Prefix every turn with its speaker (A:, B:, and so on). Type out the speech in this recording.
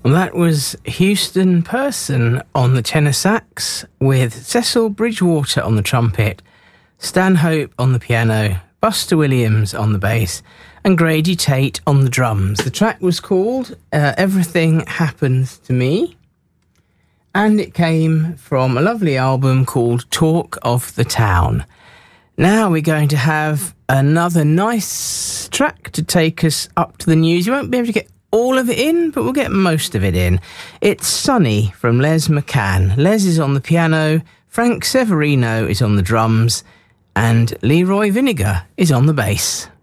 A: Well, that was Houston Person on the tenor sax, with Cecil Bridgewater on the trumpet, Stanhope on the piano, Buster Williams on the bass, and Grady Tate on the drums. The track was called Everything Happens to Me, and it came from a lovely album called Talk of the Town. Now we're going to have another nice track to take us up to the news. You won't be able to get all of it in, but we'll get most of it in. It's Sunny from Les McCann. Les is on the piano, Frank Severino is on the drums, and Leroy Vinegar is on the bass.